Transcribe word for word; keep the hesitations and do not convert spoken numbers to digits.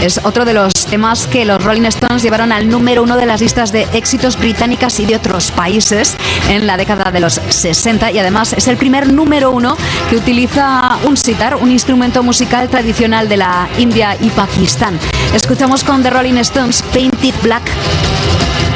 Es otro de los temas que los Rolling Stones llevaron al número uno de las listas de éxitos británicas y de otros países en la década de los sesenta, y además es el primer número uno que utiliza un sitar, un instrumento musical tradicional de la India y Pakistán. Escuchamos con The Rolling Stones Paint It Black.